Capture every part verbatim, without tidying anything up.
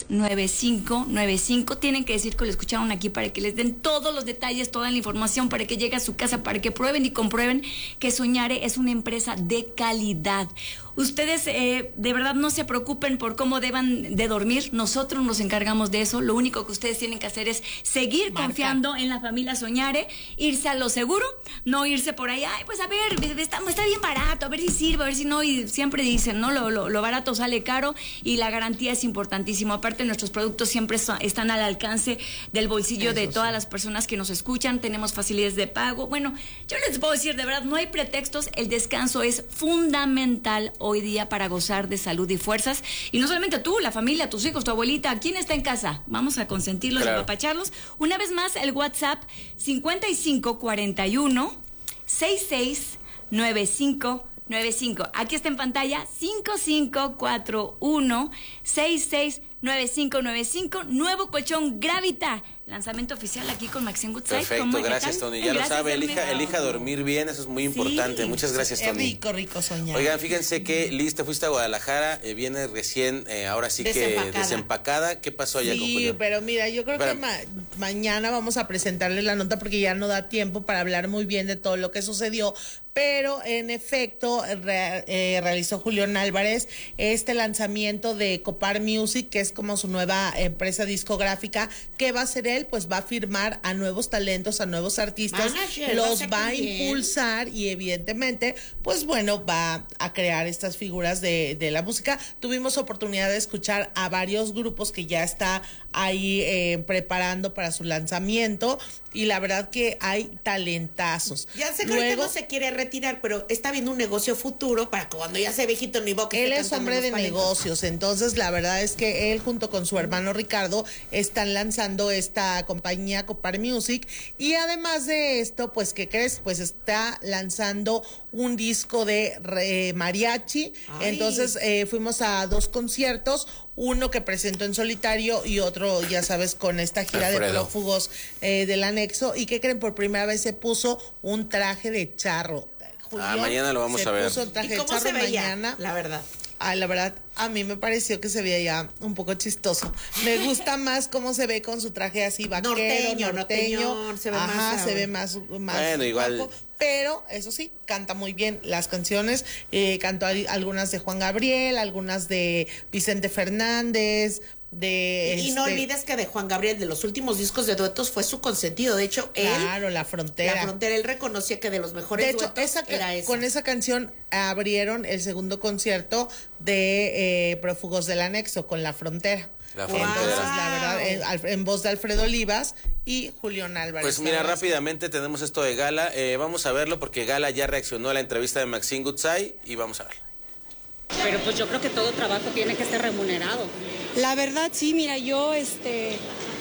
nueve cinco nueve cinco. Tienen que decir que lo escucharon aquí para que les den todos los detalles, toda la información, para que llegue a su casa, para que prueben y comprueben que Soñare es una empresa de calidad. Ustedes eh, de verdad no se preocupen por cómo deban de dormir. Nosotros nos encargamos de eso. Lo único que ustedes tienen que hacer es seguir Marca. confiando en la familia Soñare, irse a lo seguro, no irse por ahí, ay, pues a ver, está, está bien barato, a ver si sirve, a ver si no. Y siempre dicen, ¿no? Lo, lo, lo barato sale caro y la garantía es importantísimo. Aparte, nuestros productos siempre son, están al alcance del bolsillo eso de todas sí. las personas que nos escuchan. Tenemos facilidades de pago. Bueno, yo les puedo decir, de verdad, no hay pretextos. El descanso es fundamental hoy día para gozar de salud y fuerzas. Y no solamente tú, la familia, tus hijos, tu abuelita, ¿quién está en casa? Vamos a consentirlos, claro. y apapacharlos. Una vez más, el WhatsApp cincuenta y cinco cuarenta y uno sesenta y seis noventa y cinco noventa y cinco. Aquí está en pantalla, cinco cinco cuatro uno seis seis nueve cinco nueve cinco. Nuevo colchón Gravita. Lanzamiento oficial aquí con Maxine Goodside. Perfecto, gracias, Tony. Ya gracias, lo sabe, elija, elija dormir bien, eso es muy importante. Sí, Muchas gracias, Tony. Es rico, rico soñar. Oigan, fíjense que lista, fuiste a Guadalajara, eh, viene recién, eh, ahora sí desempacada. que desempacada. ¿Qué pasó allá sí, con Julio? Sí, pero mira, yo creo pero, que ma mañana vamos a presentarle la nota porque ya no da tiempo para hablar muy bien de todo lo que sucedió. Pero en efecto re, eh, realizó Julián Álvarez este lanzamiento de Copar Music, que es como su nueva empresa discográfica. ¿Qué va a hacer él? Pues va a firmar a nuevos talentos, a nuevos artistas, Manager, los va a impulsar y evidentemente, pues bueno, va a crear estas figuras de, de la música. Tuvimos oportunidad de escuchar a varios grupos que ya está ahí eh, preparando para su lanzamiento y la verdad que hay talentazos. Ya sé que Luego, ahorita no se quiere retirar, pero está viendo un negocio futuro para que cuando ya sea viejito ni boca. Él es hombre de negocios, entonces la verdad es que él junto con su hermano Ricardo están lanzando esta compañía Copar Music y además de esto, pues ¿qué crees? Pues está lanzando un disco de re, mariachi. Ay. Entonces eh, fuimos a dos conciertos, uno que presentó en solitario y otro, ya sabes, con esta gira Alfredo. de prófugos eh, del anexo. ¿Y qué creen? Por primera vez se puso un traje de charro. Julián, ah, mañana lo vamos se a ver. Puso el traje ¿Y cómo de charro se veía? Mañana. La verdad. Ay, la verdad, a mí me pareció que se veía ya un poco chistoso. Me gusta más cómo se ve con su traje así vaquero, norteño. norteño. norteño se ve Ajá, más, se ve más, más bueno, igual. Guapo, pero eso sí, canta muy bien las canciones. Eh, cantó algunas de Juan Gabriel, algunas de Vicente Fernández. De y este... no olvides que de Juan Gabriel, de los últimos discos de duetos, fue su consentido. De hecho, él. Claro, La Frontera. La Frontera, él reconocía que de los mejores de hecho, duetos esa, era esa. Con esa canción abrieron el segundo concierto de eh, Prófugos del Anexo, con La Frontera. La Frontera. Entonces, la verdad, en, en voz de Alfredo Olivas y Julián Álvarez. Pues mira, rápidamente tenemos esto de Gala. Eh, vamos a verlo porque Gala ya reaccionó a la entrevista de Maxine Goodside y vamos a verlo. Pero pues yo creo que todo trabajo tiene que ser remunerado. La verdad, sí, mira, yo, este,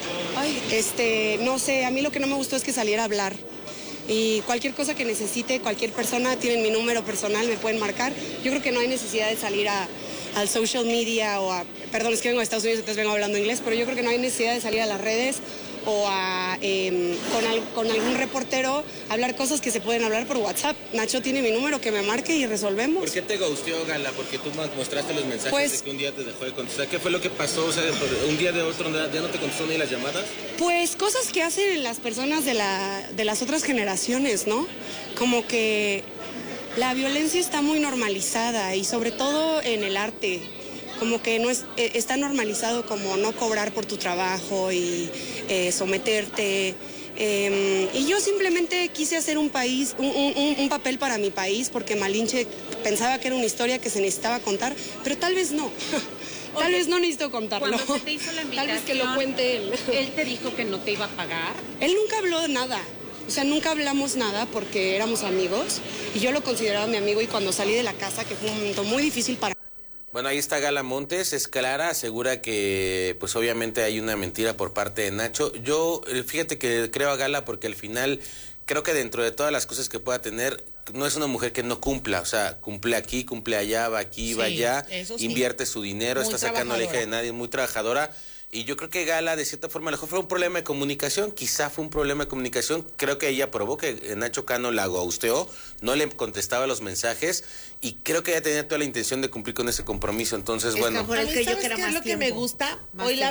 ay, este, no sé, a mí lo que no me gustó es que saliera a hablar. Y cualquier cosa que necesite, cualquier persona, tienen mi número personal, me pueden marcar. Yo creo que no hay necesidad de salir a, al social media o a, perdón, es que vengo de Estados Unidos, entonces vengo hablando inglés, pero yo creo que no hay necesidad de salir a las redes o a, eh, con, al, con algún reportero, hablar cosas que se pueden hablar por WhatsApp. Nacho tiene mi número, que me marque y resolvemos. ¿Por qué te ghosteó, Gala? Porque tú mostraste los mensajes pues, de que un día te dejó de contestar. ¿Qué fue lo que pasó? O sea, un día de otro ya no te contestó ni las llamadas. Pues cosas que hacen las personas de, la, de las otras generaciones, ¿no? Como que la violencia está muy normalizada y sobre todo en el arte. Como que no es, eh, está normalizado como no cobrar por tu trabajo y eh, someterte. Eh, y yo simplemente quise hacer un país, un, un, un papel para mi país, porque Malinche pensaba que era una historia que se necesitaba contar, pero tal vez no. Tal Oye, vez no necesito contarlo. Cuando se te hizo la invitación, tal vez que lo cuente él. ¿Él te dijo que no te iba a pagar? Él nunca habló de nada. O sea, nunca hablamos nada porque éramos amigos y yo lo consideraba mi amigo y cuando salí de la casa, que fue un momento muy difícil para... Bueno, ahí está Gala Montes, es clara, asegura que pues obviamente hay una mentira por parte de Nacho. Yo, fíjate que creo a Gala porque al final creo que dentro de todas las cosas que pueda tener, no es una mujer que no cumpla, o sea, cumple aquí, cumple allá, va aquí, sí, va allá, sí. invierte su dinero, muy está sacando la hija de nadie, muy trabajadora. Y yo creo que Gala, de cierta forma, a lo mejor fue un problema de comunicación, quizá fue un problema de comunicación, creo que ella probó que Nacho Cano la ghosteó, no le contestaba los mensajes, y creo que ella tenía toda la intención de cumplir con ese compromiso, entonces, es bueno. Que, ¿sabes qué es lo que me gusta? Hoy la